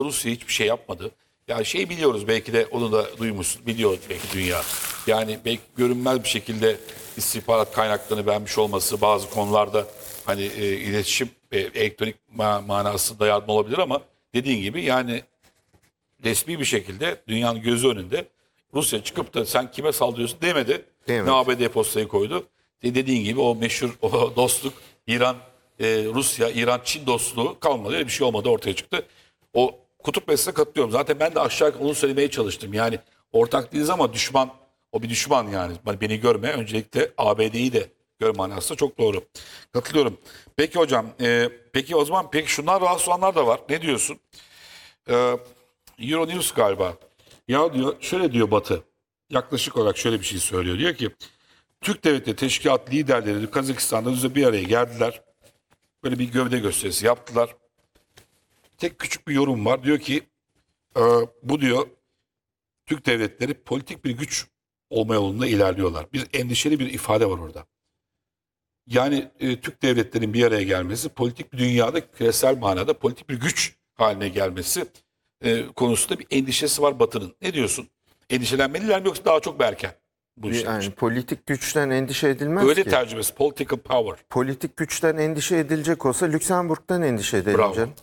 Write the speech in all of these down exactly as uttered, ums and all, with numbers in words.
Rusya hiçbir şey yapmadı. Ya şey biliyoruz, belki de onu da duymuşsun, biliyor belki dünya. Yani belki görünmez bir şekilde istihbarat kaynaklarını vermiş olması bazı konularda hani e, iletişim ve elektronik ma manasında yardım olabilir, ama dediğin gibi yani resmi bir şekilde dünyanın gözü önünde Rusya çıkıp da sen kime saldırıyorsun demedi. Evet. Ne A B D postayı koydu. De dediğin gibi o meşhur o dostluk, İran, e, Rusya, İran, Çin dostluğu kalmadı. Öyle bir şey olmadı, ortaya çıktı. O kutup meselesine katılıyorum. Zaten ben de aşağı yukarı onu söylemeye çalıştım. Yani ortak değiliz ama düşman, o bir düşman yani. Hani beni görme, öncelikle A B D'yi de görme manasında çok doğru. Katılıyorum. Peki hocam, e, peki o zaman peki şunlar rahatsız olanlar da var. Ne diyorsun? E, Euronews galiba. Ya diyor, şöyle diyor Batı. Yaklaşık olarak şöyle bir şey söylüyor. Diyor ki Türk Devleti Teşkilat liderleri Kazakistan'da bir araya geldiler. Böyle bir gövde gösterisi yaptılar. Tek küçük bir yorum var. Diyor ki e, bu diyor Türk devletleri politik bir güç olma yolunda ilerliyorlar. Bir endişeli bir ifade var orada. Yani e, Türk devletlerinin bir araya gelmesi, politik bir dünyada küresel manada politik bir güç haline gelmesi e, konusunda bir endişesi var Batı'nın. Ne diyorsun? Endişelenmeliler mi, yoksa daha çok mu erken bu işler Yani için? politik güçten endişe edilmez Öyle ki. tercümesi, political power. Politik güçten endişe edilecek olsa Lüksemburg'dan endişe edelim Bravo. canım.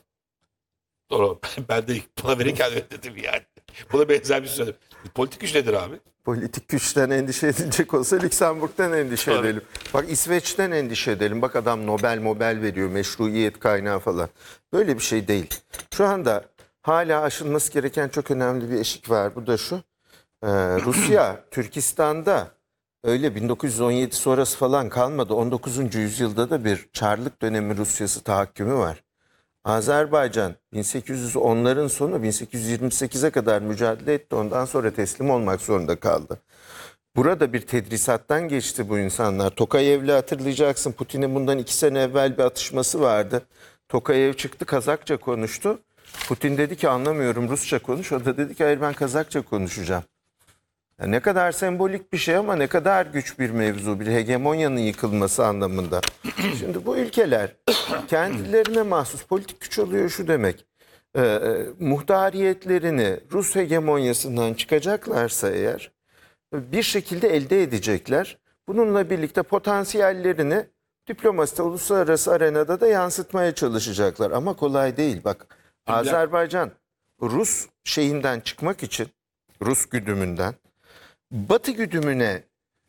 Doğru. Ben de buna verirken dedim yani. Buna benzer bir şey söyledim. Politik güç nedir abi? Politik güçten endişe edilecek olsa Lüksemburg'dan endişe Doğru. edelim. Bak İsveç'ten endişe edelim. Bak adam Nobel Nobel veriyor, meşruiyet kaynağı falan. Böyle bir şey değil. Şu anda hala aşılması gereken çok önemli bir eşik var. Bu da şu. Ee, Rusya, Türkistan'da öyle bin dokuz yüz on yedi sonrası falan kalmadı. on dokuzuncu yüzyılda da bir Çarlık dönemi Rusyası tahakkümü var. Azerbaycan bin sekiz yüz onların sonu bin sekiz yüz yirmi sekize kadar mücadele etti. Ondan sonra teslim olmak zorunda kaldı. Burada bir tedrisattan geçti bu insanlar. Tokayev'le hatırlayacaksın. Putin'in bundan iki sene evvel bir atışması vardı. Tokayev çıktı, Kazakça konuştu. Putin dedi ki anlamıyorum, Rusça konuş. O da dedi ki hayır, ben Kazakça konuşacağım. Ya ne kadar sembolik bir şey ama ne kadar güç bir mevzu, bir hegemonyanın yıkılması anlamında. Şimdi bu ülkeler kendilerine mahsus politik güç oluyor şu demek. E, e, muhtariyetlerini Rus hegemonyasından çıkacaklarsa eğer bir şekilde elde edecekler. Bununla birlikte potansiyellerini diplomaside, uluslararası arenada da yansıtmaya çalışacaklar. Ama kolay değil. Bak Azerbaycan Rus şeyinden çıkmak için, Rus güdümünden Batı güdümüne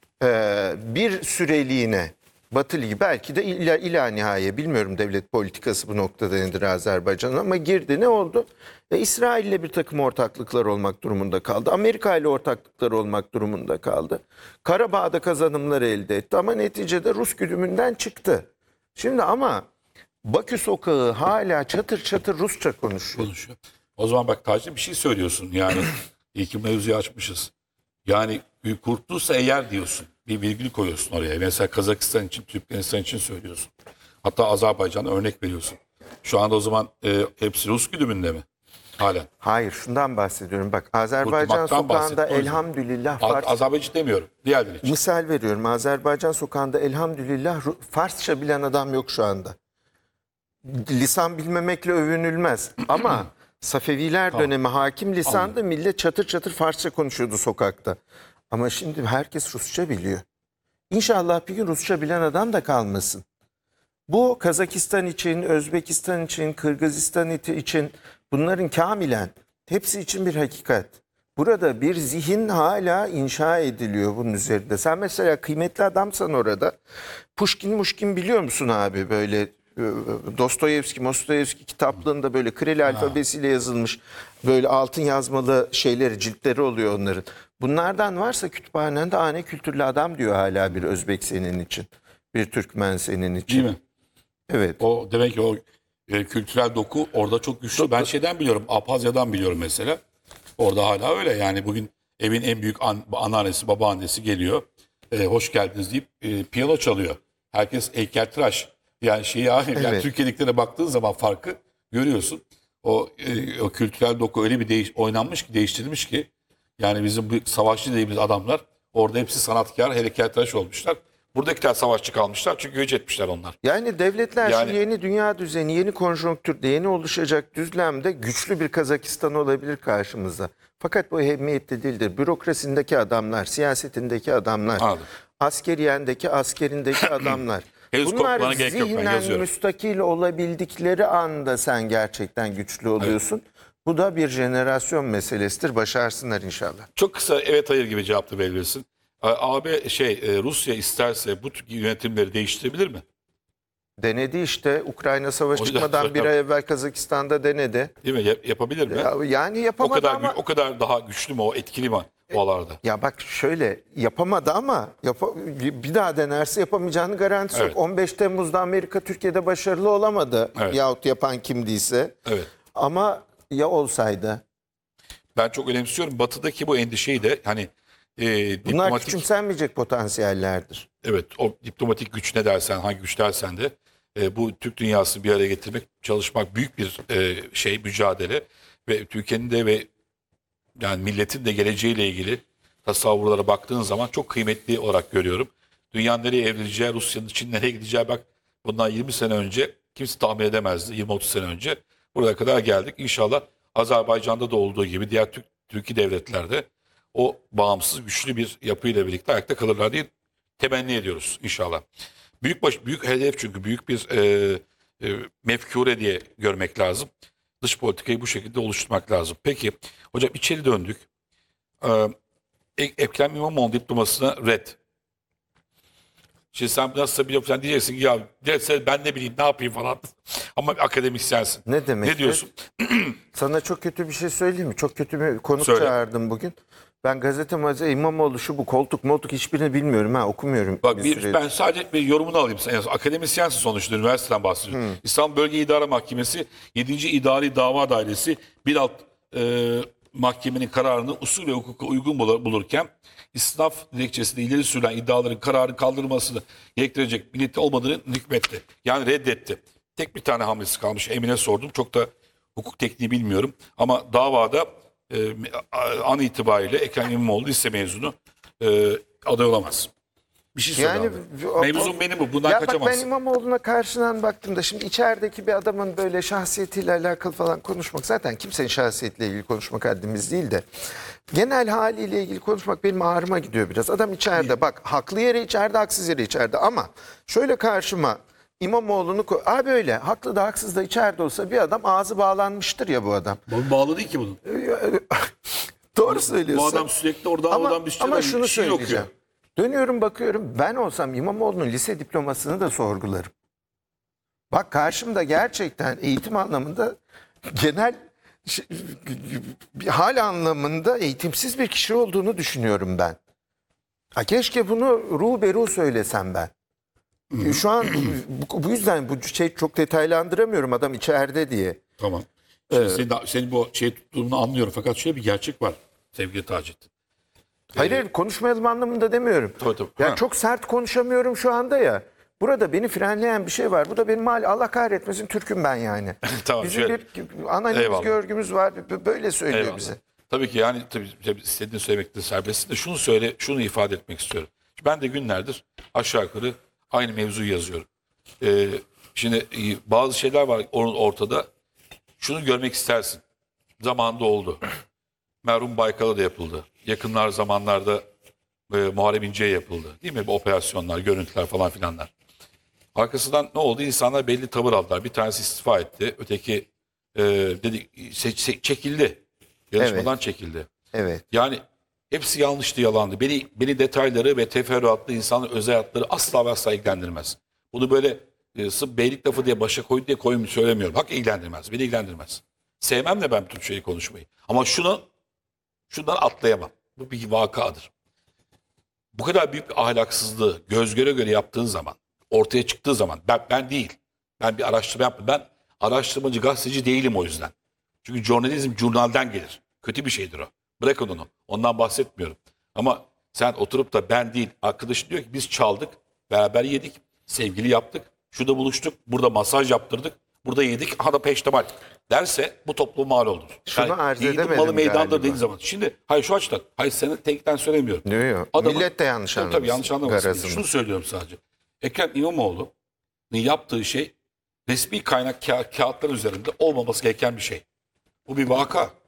e, bir süreliğine, Batı Ligi belki de ila, ila nihaye, bilmiyorum devlet politikası bu noktada nedir Azerbaycan'ın, ama girdi, ne oldu? E, İsrail'le bir takım ortaklıklar olmak durumunda kaldı. Amerika ile ortaklıklar olmak durumunda kaldı. Karabağ'da kazanımlar elde etti ama neticede Rus güdümünden çıktı. Şimdi ama Bakü sokağı hala çatır çatır Rusça konuşuyor. Konuşuyor. O zaman bak Taci, bir şey söylüyorsun. Yani iyi ki mevzuyu açmışız. Yani kurtulsa eğer diyorsun. Bir virgül koyuyorsun oraya. Mesela Kazakistan için, Türkmenistan için söylüyorsun. Hatta Azerbaycan'a örnek veriyorsun. Şu anda o zaman e, hepsi Rus güdümünde mi? Halen. Hayır, şundan bahsediyorum. Bak Azerbaycan Kurtulmaktan sokağında bahsettim. elhamdülillah A- Fars... Azerbaycan demiyorum. Diğerleri için. Misal veriyorum. Azerbaycan sokağında elhamdülillah Ru- Farsça bilen adam yok şu anda. Lisan bilmemekle övünülmez. Ama Safeviler Tamam. dönemi hakim lisandı. Anladım. Millet çatır çatır Farsça konuşuyordu sokakta. Ama şimdi herkes Rusça biliyor. İnşallah bir gün Rusça bilen adam da kalmasın. Bu Kazakistan için, Özbekistan için, Kırgızistan için, bunların kamilen hepsi için bir hakikat. Burada bir zihin hala inşa ediliyor bunun üzerinde. Sen mesela kıymetli adamsan orada, Pushkin Muşkin biliyor musun abi, böyle e, Dostoyevski, Mostoyevski kitaplığında böyle Kiril alfabesiyle yazılmış böyle altın yazmalı şeyleri, ciltleri oluyor onların. Bunlardan varsa kütüphanende âne kültürlü adam diyor hala bir Özbek senin için, bir Türkmen senin için. Değil mi? Evet. O demek ki o e, kültürel doku orada çok güçlü. Ben şeyden biliyorum. Apazya'dan biliyorum mesela. Orada hala öyle. Yani bugün evin en büyük an, anneannesi, babaannesi geliyor. E, hoş geldiniz deyip e, piyano çalıyor. Herkes heykeltıraş. Yani şeyi yani Evet. Türkiye'dekilere baktığın zaman farkı görüyorsun. O, e, o kültürel doku öyle bir değiş, oynanmış ki, değiştirilmiş ki. Yani bizim bu savaşçı dediğimiz adamlar orada hepsi sanatkar, heykeltıraş olmuşlar. Buradakiler savaşçı kalmışlar çünkü göç etmişler onlar. Yani devletler Yani- şu yeni dünya düzeni, yeni konjonktürde, yeni oluşacak düzlemde güçlü bir Kazakistan olabilir karşımıza. Fakat bu ehemmiyetli değildir. Bürokrasindeki adamlar, siyasetindeki adamlar, Anladım. askeriyendeki, askerindeki adamlar. Henüz korkmana Bunlar gerek yok, ben zihnen yazıyorum. müstakil olabildikleri anda sen gerçekten güçlü oluyorsun. Bu da bir jenerasyon meselesidir. Başarsınlar inşallah. Çok kısa evet hayır gibi cevap da verebilirsin. A- AB şey e, Rusya isterse bu tür yönetimleri değiştirebilir mi? Denedi işte. Ukrayna savaşı O yüzden- çıkmadan bir ay evvel Kazakistan'da denedi. Değil mi? Yap- yapabilir mi? Ya, yani o yapamadı kadar ama... gü- o kadar daha güçlü mü o etkili mi o alarda? Ya bak şöyle yapamadı ama yapa- bir daha denerse yapamayacağını garantisi Evet. yok. on beş Temmuz'da Amerika Türkiye'de başarılı olamadı. Evet. Yahut yapan kimdiyse. Evet. Ama ya olsaydı? Ben çok önemsiyorum. Batı'daki bu endişeyi de hani e, Bunlar diplomatik küçümsenmeyecek potansiyellerdir. evet o diplomatik güç ne dersen hangi güç dersen de e, bu Türk dünyasını bir araya getirmek çalışmak büyük bir e, şey mücadele ve Türkiye'nin de ve yani milletin de geleceğiyle ilgili tasavvurlara baktığın zaman çok kıymetli olarak görüyorum. Dünya nereye evrileceği, Rusya'nın Çin nereye gideceği bak bundan yirmi sene önce kimse tahmin edemezdi. yirmi otuz sene önce buraya kadar geldik. İnşallah Azerbaycan'da da olduğu gibi diğer Türk, Türkiye devletlerde o bağımsız güçlü bir yapıyla birlikte ayakta kalırlar diye temenni ediyoruz inşallah. Büyük baş, büyük hedef çünkü büyük bir e, e, mefkure diye görmek lazım. Dış politikayı bu şekilde oluşturmak lazım. Peki hocam içeri döndük. Ee, E- Ekrem İmamoğlu diplomasına red. Şimdi sen nasıl biliyorsun sen diyeceksin ki ya derse ben ne bileyim ne yapayım falan. Ama akademisyensin. Ne demek? Ne diyorsun? Sana çok kötü bir şey söyleyeyim mi? Çok kötü bir konuk Söyle. çağırdım bugün. Ben gazete mazete İmamoğlu şu bu koltuk moltuk hiçbirini bilmiyorum ha okumuyorum. Bak bir bir, süredir. ben sadece bir yorumunu alayım. Sen akademisyensin sonuçta üniversiteden bahsediyorsun. İstanbul Bölge İdare Mahkemesi yedinci İdari Dava Dairesi bir alt e, mahkemenin kararını usul ve hukuka uygun bulur- bulurken istinaf dilekçesinde ileri sürülen iddiaların kararı kaldırılmasını gerektirecek bir niyeti olmadığını hükmetti. Yani reddetti. Tek bir tane hamlesi kalmış. Emine sordum. Çok da hukuk tekniği bilmiyorum. Ama davada e, an itibariyle Ekrem İmamoğlu lise mezunu e, aday olamaz. Bir şey söyle Yani abi. o- Mevzum benim bu. Bundan Ya bak ben kaçamazsın. İmamoğlu'na karşıdan baktığımda şimdi içerideki bir adamın böyle şahsiyetiyle alakalı falan konuşmak zaten kimsenin şahsiyetiyle ilgili konuşmak haddimiz değil de genel haliyle ilgili konuşmak benim ağrıma gidiyor biraz. Adam içeride bak haklı yere içeride haksız yere içeride ama şöyle karşıma İmamoğlu'nu koy. Abi öyle haklı da haksız da içeride olsa bir adam ağzı bağlanmıştır ya bu adam. Bu bağlı değil ki bunun. Doğru söylüyorsun. Bu adam sürekli oradan Ama, oradan bir şey, ama bir şunu şey söyleyeceğim. okuyor. Dönüyorum bakıyorum ben olsam İmamoğlu'nun lise diplomasını da sorgularım. Bak karşımda gerçekten eğitim anlamında genel şey- bir hal anlamında eğitimsiz bir kişi olduğunu düşünüyorum ben. Ha, keşke bunu ruh beru söylesem ben. E, Şu an bu, bu yüzden bu şey çok detaylandıramıyorum adam içeride diye. Tamam. Şimdi senin, senin bu şey tuttuğunu anlıyorum fakat şöyle bir gerçek var sevgili Taceddin. Hayır hayır konuşmayalım anlamında demiyorum. Tabii, tabii. Ya Ha. çok sert konuşamıyorum şu anda ya. Burada beni frenleyen bir şey var. Bu da benim mal Allah kahretmesin Türk'üm ben yani. Tamam, Bizim şöyle. bir analiz Eyvallah. görgümüz var. b- Böyle söylüyor Eyvallah. bize. Tabii ki yani tabii, tabii istediğini söylemekte serbestsin de şunu söyle, şunu ifade etmek istiyorum. Ben de günlerdir aşağı yukarı aynı mevzuyu yazıyorum. Ee, şimdi e, bazı şeyler var or- ortada. Şunu görmek istersin. Zamanında oldu. Merhum Baykal'a da yapıldı. Yakınlar zamanlarda e, Muharrem İnce'ye yapıldı. Değil mi? Bu operasyonlar, görüntüler falan filanlar. Arkasından ne oldu? İnsanlar belli tavır aldılar. Bir tanesi istifa etti. Öteki e, dedi, se- se- çekildi. Yarışmadan çekildi. Evet. Yani hepsi yanlıştı, yalandı. Beni beni detayları ve teferruatlı insanın özel hayatları asla ve asla ilgilendirmez. Bunu böyle e, sırf beylik lafı diye başa koydu diye koyun söylemiyorum. Hak ilgilendirmez. Beni ilgilendirmez. Sevmem de ben bütün şeyi konuşmayı. Ama şunu şundan atlayamam. Bu bir vakadır. Bu kadar büyük bir ahlaksızlığı göz göre göre yaptığın zaman, ortaya çıktığı zaman ben, ben değil. Ben bir araştırma yapmadım. Ben araştırmacı, gazeteci değilim o yüzden. Çünkü jurnalizm jurnalden gelir. Kötü bir şeydir o. Bırakın onu. Ondan bahsetmiyorum. Ama sen oturup da ben değil, arkadaş diyor ki biz çaldık, beraber yedik, sevgili yaptık, şurada buluştuk, burada masaj yaptırdık. Burada yedik, aha da peştemal derse bu toplum mal olur. Şunu arz yiğidin edemedim malı meydanda galiba. dediği zaman. Şimdi hayır şu açıdan, hayır seni tekten söylemiyorum. Yok yok. Adamın- Millet de yanlış Tabii, anlamasın. tabii yanlış anlamasın. Garazını. Şunu söylüyorum sadece. Ekrem İmamoğlu'nun yaptığı şey resmi kaynak ka- kağıtlar üzerinde olmaması gereken bir şey. Bu bir vaka.